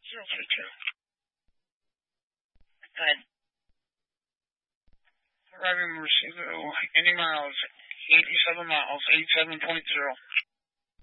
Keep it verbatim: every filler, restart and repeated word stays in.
zero three two. Go ahead. Arriving Recibo, any miles, eighty-seven miles, eighty-seven point zero.